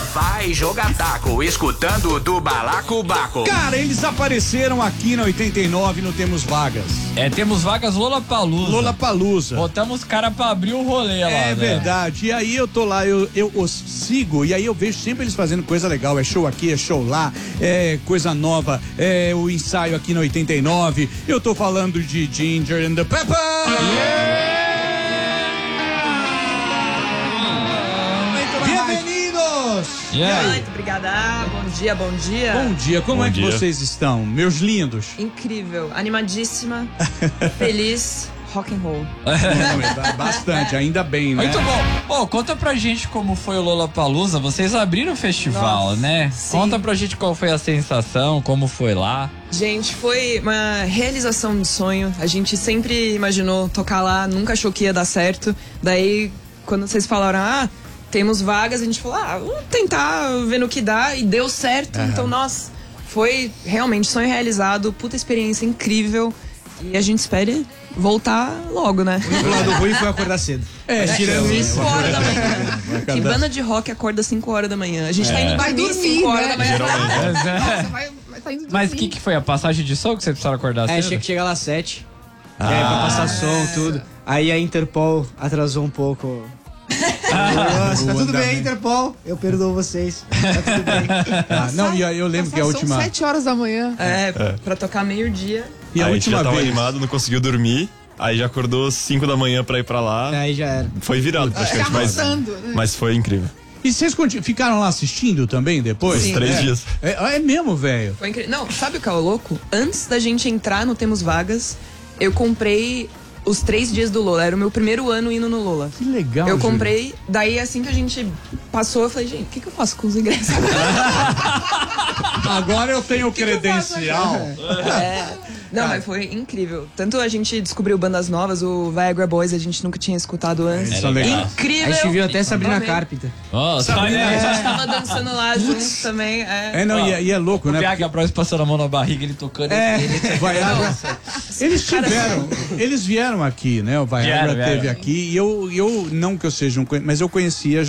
vai jogar taco, escutando do Balacobaco. Cara, eles apareceram aqui na 89, não temos vagas. Temos vagas Lollapalooza. Lollapalooza. Botamos cara pra abrir o rolê lá, É né? verdade. E aí eu tô lá, eu os sigo, e aí eu vejo sempre eles fazendo coisa legal. É show aqui, é show lá, é coisa nova, é o ensaio aqui na 89. Eu tô falando de Ginger and the Pepper! Bem-vindos! Muito obrigada. Bom dia, bom dia. Bom dia, como é que vocês estão, meus lindos? Incrível, animadíssima, feliz, rock and roll. Bastante, ainda bem, né? Muito bom. Conta pra gente como foi o Lollapalooza. Vocês abriram o festival, né? sim. Conta pra gente qual foi a sensação, como foi lá. Gente, foi uma realização de sonho. A gente sempre imaginou tocar lá, nunca achou que ia dar certo. Daí, quando vocês falaram, temos vagas, a gente falou, vamos tentar ver no que dá, e deu certo. Então, nossa, foi realmente sonho realizado, puta experiência incrível, e a gente espera voltar logo, né? O lado ruim foi acordar cedo. Tirando 5 horas da manhã. Que banda de rock acorda 5 horas da manhã? A gente tá indo dormir 5 horas da manhã. Mas o que foi? A passagem de som que você precisava acordar cedo? Tinha que chegar lá às 7. Pra passar som, tudo. Aí a Interpol atrasou um pouco. Nossa, tá tudo bem, Interpol. Eu perdoo vocês. Tá tudo bem. Não, e aí eu lembro que a última... São 7 horas da manhã. Pra tocar meio-dia. E a aí última já tava vez... animado, não conseguiu dormir. Aí já acordou 5 da manhã pra ir pra lá. Aí já era. Foi virado praticamente, mas foi incrível. E vocês ficaram lá assistindo também depois? Sim. 3 dias. É mesmo, velho? Foi incrível. Não, sabe o que é o louco? Antes da gente entrar no Temos Vagas, eu comprei os 3 dias do Lola. Era o meu primeiro ano indo no Lola. Que legal, Eu Júlio. comprei, daí assim que a gente passou, eu falei, gente, o que eu faço com os ingressos? Agora eu tenho credencial. Não, mas foi incrível. Tanto a gente descobriu bandas novas, o Viagra Boys a gente nunca tinha escutado antes. Isso é legal. Incrível! A gente viu até Sabrina Amei. Carpenter. Nossa, A gente tava dançando lá juntos também. E é louco, né? O PH Bros passando a mão na barriga, ele tocando. Viagra. Eles vieram aqui, né? O Viagra Vieram. teve aqui e eu não que eu seja mas eu conhecia